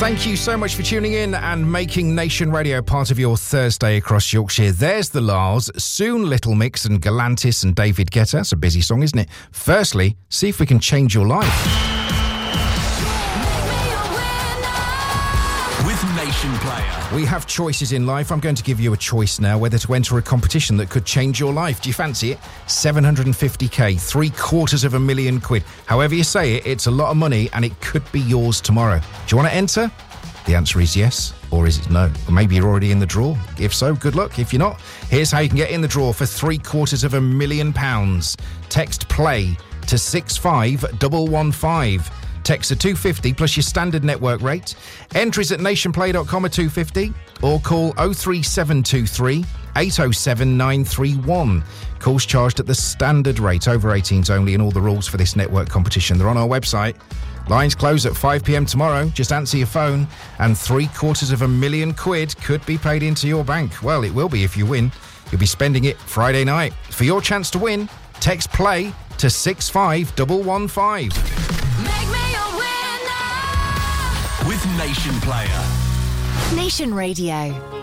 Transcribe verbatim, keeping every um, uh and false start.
Thank you so much for tuning in and making Nation Radio part of your Thursday across Yorkshire. There's the Lars, soon Little Mix and Galantis and David Guetta. It's a busy song, isn't it? Firstly, see if we can change your life. With Nation Player. We have choices in life. I'm going to give you a choice now whether to enter a competition that could change your life. Do you fancy it? seven hundred fifty k, three quarters of a million quid. However you say it, it's a lot of money and it could be yours tomorrow. Do you want to enter? The answer is yes, or is it no? Or maybe you're already in the draw. If so, good luck. If you're not, here's how you can get in the draw for three quarters of a million pounds. Text PLAY to six five one one five. Text a two fifty plus your standard network rate. Entries at nationplay dot com are two fifty or call oh three seven two three eight oh seven nine three one. Calls charged at the standard rate. Over eighteens only, and all the rules for this network competition, they're on our website. Lines close at five p.m. tomorrow. Just answer your phone and three quarters of a million quid could be paid into your bank. Well, it will be if you win. You'll be spending it Friday night. For your chance to win, text PLAY to six five one one five. With Nation Player. Nation Radio.